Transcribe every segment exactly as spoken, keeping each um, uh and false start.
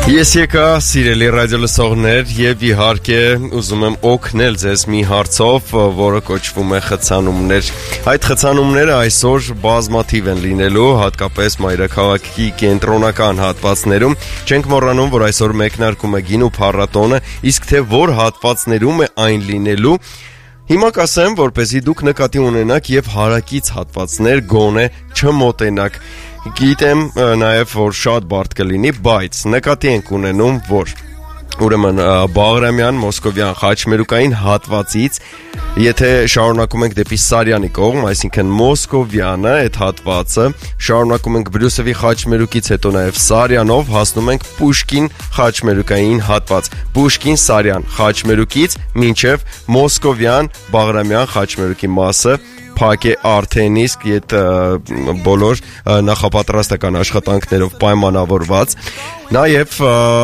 Ես եկա, սիրելի ռադիո լսողներ, եւ իհարկե ուզում եմ օգնել ձեզ մի հարցով, որը կոչվում է խցանումներ։ Այդ խցանումները այսօր բազմաթիվ են լինելու, հատկապես մայրաքաղաքի կենտրոնական հատվածներում։ Չենք մոռանում, որ այսօր մեկնարկում է գինու փառատոնը, իսկ թե որ հատվածներում է այն լինելու, հիմա կասեմ, որպեսզի դուք նկատի ունենաք եւ հարակից հատվածներ գոնե չմոտենաք։ Գիտեմ նաև, որ շատ բարդ կլինի, բայց նկատի ենք ունենում, որ ուրեմն Բաղրամյան, Մոսկովյան խաչմերուկային հատվածից, եթե շարունակում ենք դեպի Սարյանի կողմ, այսինքն Մոսկովյանը, այդ հատվածը, շարունակում ենք Բրյուսովի խաչմերուկից հետո նաև Սարյանով, հասնում ենք Պուշկին խաչմերուկային հատված, Պուշկին Սարյան խաչմերուկից մինչև Մոսկովյան, Բաղրամյան խաչմերուկի մասը փակ է արդեն իսկ այդ բոլոր նախապատրաստական աշխատանքներով պայմանավորված, նաև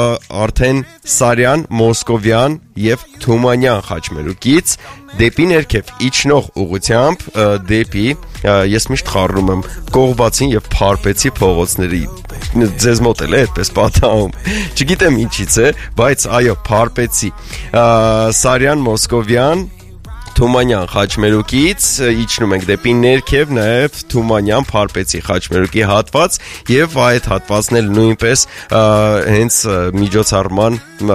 արդեն Սարյան, Մոսկովյան եւ Թումանյան խաչմերուկից դեպի ներքև իջնող ուղությամբ դեպի ես միշտ խառնում եմ Կողբացին եւ Փարպեցի փողոցների, ձեզ մոտ էլ է այդպես պատահում, չգիտեմ ինչից է, բայց այո, Փարպեցի, Սարյան, Մոսկովյան, Թումանյան խաչմերուկից իջնում ենք դեպի ներքև, նաև Թումանյան Փարպեցի խաչմերուկի հատված եւ այդ հատվածն էլ նույնպես հենց միջոցառման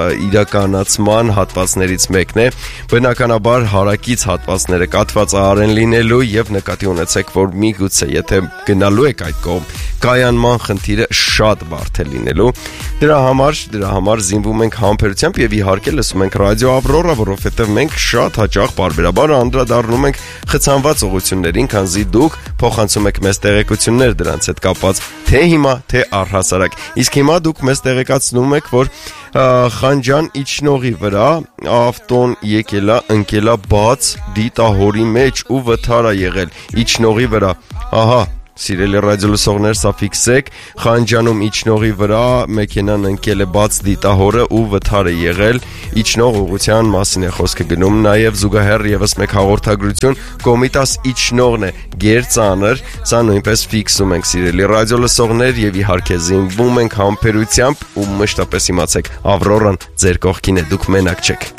իրականացման հատվածներից մեկն է։ Բնականաբար հարակից հատվածները կաթվածահար են լինելու եւ նկատի ունեցեք, որ միգուցե եթե գնալու եք այդ կողմ, կայանման խնդիրը շատ բարդ է լինելու։ Դրա համար, դրա համար զինվում ենք համբերությամբ եւ իհարկե լսում ենք ռադիո Ավրորա, որովհետեւ մենք շատ հաճախ բարբերաբար անդրադառնում ենք խցանված ուղղություններին, քանզի դուք փոխանցում եք մեզ տեղեկություններ դրանց հետ կապված, թե հիմա, թե առհասարակ։ Իսկ հիմա դուք մեզ տեղեկացնում եք, որ Խանջան իջնողի վրա ավտոն եկել է, ընկել է բաց դիտահորի մեջ ու վթար է եղել իջնողի վրա։ Ահա, սիրելի ռադիո լսողներ, սա ֆիքսեք, Խանջանում իջնողի վրա մեքենան ընկել է բաց դիտահորը ու վթար է եղել, իջնող ուղղության մասին է խոսքը գնում, նաև զուգահեռ եւս մեկ հաղորդագրություն, Կոմիտաս իջնողն է գերծանր, սա նույնպես ֆիքսում ենք, սիրելի ռադիո լսողներ, եւ իհարկե զինվում ենք համբերությամբ ու մշտապես իմացեք, Ավրորան ձեր կողքին է, դուք մենակ չեք։